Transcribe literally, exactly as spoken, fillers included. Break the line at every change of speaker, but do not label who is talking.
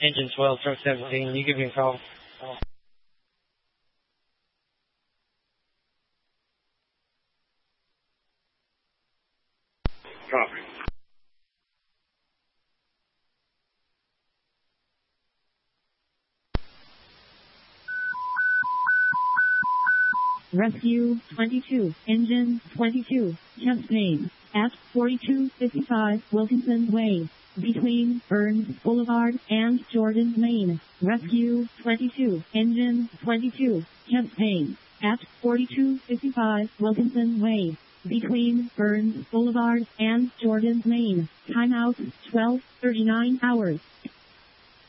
Engine twelve, truck seventeen, you give me a call. Copy.
Rescue twenty-two, engine twenty-two, chest pain, at forty-two fifty-five Wilkinson Way, between Burns Boulevard and Jordan Lane. Rescue twenty-two, engine twenty-two, chest pain, at forty-two fifty-five Wilkinson Way, between Burns Boulevard and Jordan Lane. Timeout twelve thirty-nine hours.